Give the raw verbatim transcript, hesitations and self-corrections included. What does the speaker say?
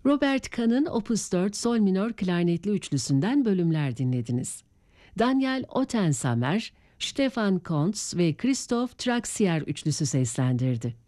Robert Kahn'ın Opus dört Sol minör klarnetli üçlüsünden bölümler dinlediniz. Daniel Ottensamer, Stefan Kontz ve Christoph Traxier üçlüsü seslendirdi.